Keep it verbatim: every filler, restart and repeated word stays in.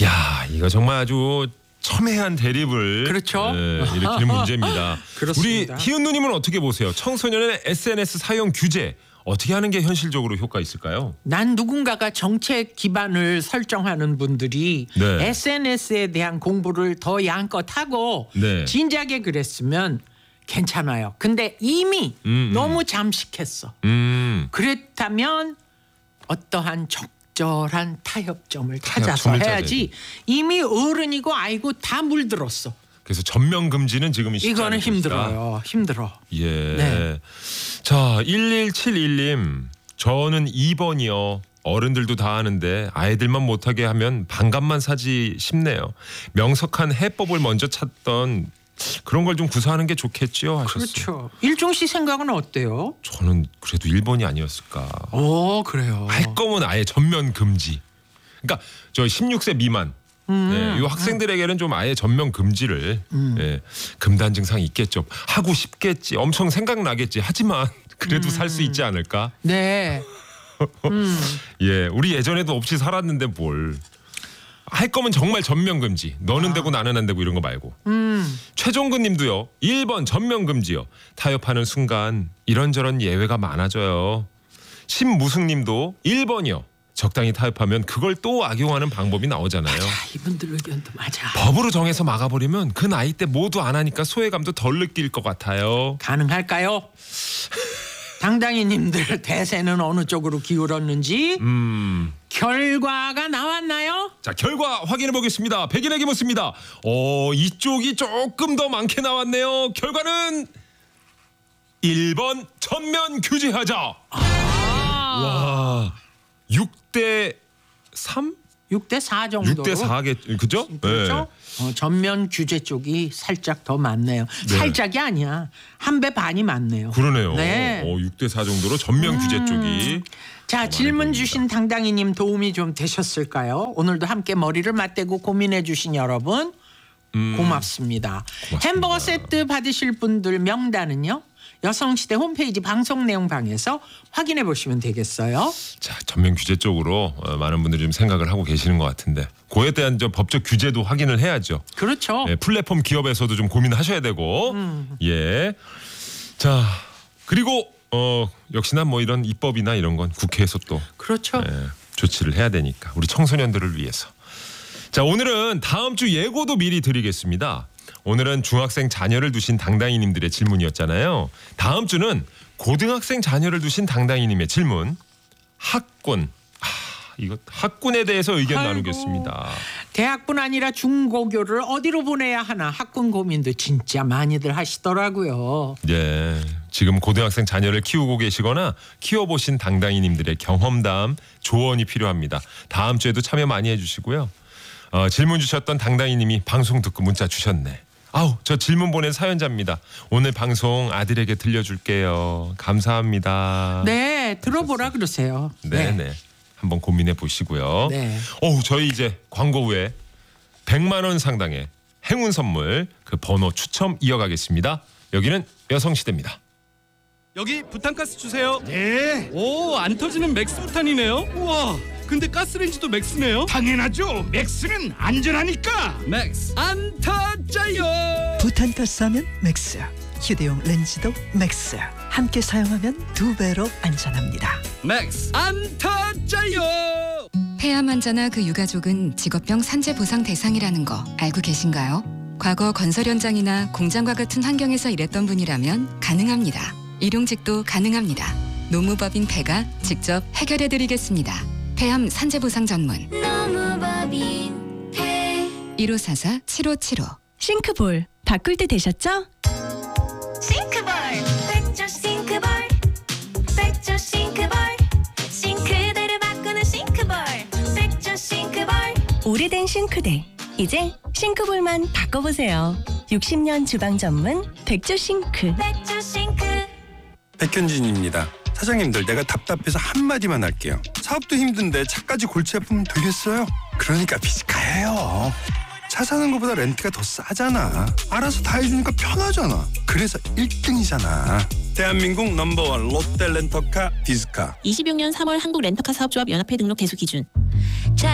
야, 이거 정말 아주 첨예한 대립을 그렇죠. 예, 일으키는 문제입니다. 그렇습니다. 우리 희은 누님은 어떻게 보세요? 청소년의 에스엔에스 사용 규제 어떻게 하는 게 현실적으로 효과 있을까요? 난 누군가가 정책 기반을 설정하는 분들이 네. 에스엔에스에 대한 공부를 더 양껏 하고 네. 진작에 그랬으면 괜찮아요. 근데 이미 음, 음. 너무 잠식했어. 음, 그렇다면 어떠한 적절한 타협점을 찾아서 타협점을 해야지. 이미 어른이고 아이고 다 물들었어. 그래서 전면 금지는 지금 쉽지 이거는 않을 것이다. 힘들어요. 힘들어. 예. 네. 자, 일일칠일 님. 저는 이 번이요. 어른들도 다 하는데 아이들만 못하게 하면 반값만 사지 싶네요. 명석한 해법을 먼저 찾던 그런 걸 좀 구사하는 게 좋겠지요 하셨어요. 그렇죠. 일종 씨 생각은 어때요? 저는 그래도 일 번이 아니었을까. 오, 그래요. 할 거면 아예 전면 금지. 그러니까 저 십육 세 미만 네, 이 학생들에게는 좀 아예 전면 금지를 음. 예, 금단 증상 있겠죠. 하고 싶겠지. 엄청 생각나겠지. 하지만 그래도 살 수 있지 않을까? 네. 음. 예, 우리 예전에도 없이 살았는데 뭘. 할 거면 정말 전면 금지. 너는 되고 나는 안 되고 이런 거 말고. 음. 최종근 님도요. 일 번 전면 금지요. 타협하는 순간 이런저런 예외가 많아져요. 신무승 님도 일 번이요. 적당히 타협하면 그걸 또 악용하는 방법이 나오잖아요. 맞아. 이분들 의견도 맞아. 법으로 정해서 막아버리면 그 나이 때 모두 안 하니까 소외감도 덜 느낄 것 같아요. 가능할까요? 당당히님들 대세는 어느 쪽으로 기울었는지 음, 결과가 나왔나요? 자 결과 확인해 보겠습니다. 백인에게 묻습니다. 어 이쪽이 조금 더 많게 나왔네요. 결과는 일 번 전면 규제하자. 아, 와, 육 대 삼? 육 대 사 정도로. 육 대 사겠 그죠? 그렇죠? 어, 전면 규제 쪽이 살짝 더 많네요. 네. 살짝이 아니야. 한 배 반이 많네요. 그러네요. 네. 어, 육 대 사 정도로 전면 규제 쪽이. 자, 질문 주신 당당이님 도움이 좀 되셨을까요? 오늘도 함께 머리를 맞대고 고민해 주신 여러분 음, 고맙습니다. 고맙습니다. 햄버거 세트 받으실 분들 명단은요. 여성시대 홈페이지 방송 내용 방에서 확인해 보시면 되겠어요. 자, 전면 규제 쪽으로 어, 많은 분들이 좀 생각을 하고 계시는 것 같은데 그에 대한 저 법적 규제도 확인을 해야죠. 그렇죠. 예, 플랫폼 기업에서도 좀 고민하셔야 되고 음. 예. 자, 그리고 어, 역시나 뭐 이런 입법이나 이런 건 국회에서 또 그렇죠. 예, 조치를 해야 되니까 우리 청소년들을 위해서. 자, 오늘은 다음 주 예고도 미리 드리겠습니다. 오늘은 중학생 자녀를 두신 당당이님들의 질문이었잖아요. 다음 주는 고등학생 자녀를 두신 당당이님의 질문. 학군. 아, 이거 학군에 대해서 의견 아이고. 나누겠습니다. 대학뿐 아니라 중고교를 어디로 보내야 하나 학군 고민도 진짜 많이들 하시더라고요. 예, 지금 고등학생 자녀를 키우고 계시거나 키워보신 당당이님들의 경험담, 조언이 필요합니다. 다음 주에도 참여 많이 해주시고요. 어, 질문 주셨던 당당이님이 방송 듣고 문자 주셨네. 아우, 저 질문 보낸 사연자입니다. 오늘 방송 아들에게 들려줄게요. 감사합니다. 네, 들어보라 그러세요. 네, 네. 한번 고민해 보시고요. 네. 어우, 저희 이제 광고 후에 백만 원 상당의 행운 선물 그 번호 추첨 이어가겠습니다. 여기는 여성시대입니다. 여기 부탄가스 주세요. 네, 오, 안 터지는 맥스 부탄이네요. 우와, 근데 가스레인지도 맥스네요. 당연하죠. 맥스는 안전하니까. 맥스 안 터져요. 부탄가스 하면 맥스, 휴대용 렌즈도 맥스. 함께 사용하면 두 배로 안전합니다. 맥스 안 터져요. 폐암 환자나 그 유가족은 직업병 산재 보상 대상이라는 거 알고 계신가요? 과거 건설 현장이나 공장과 같은 환경에서 일했던 분이라면 가능합니다. 일용직도 가능합니다. 노무법인 폐가 직접 해결해드리겠습니다. 폐암 산재 보상 전문 노무법인 폐 일오사사 칠오칠오. 싱크볼 바꿀 때 되셨죠? 싱크볼 백조 싱크볼 백조 싱크볼 싱크대를 바꾸는 싱크볼 백조 싱크볼 오래된 싱크대 이제 싱크볼만 바꿔보세요. 육십 년 주방 전문 백조 싱크. 백조 싱크 백현진입니다. 사장님들, 내가 답답해서 한마디만 할게요. 사업도 힘든데 차까지 골치 아프면 되겠어요? 그러니까 비즈카예요. 차 사는 것보다 렌트가 더 싸잖아. 알아서 다 해주니까 편하잖아. 그래서 일 등이잖아. 대한민국 넘버원 롯데 렌터카 비즈카. 이십육 년 삼월 한국 렌터카 사업조합 연합회 등록 대수 기준.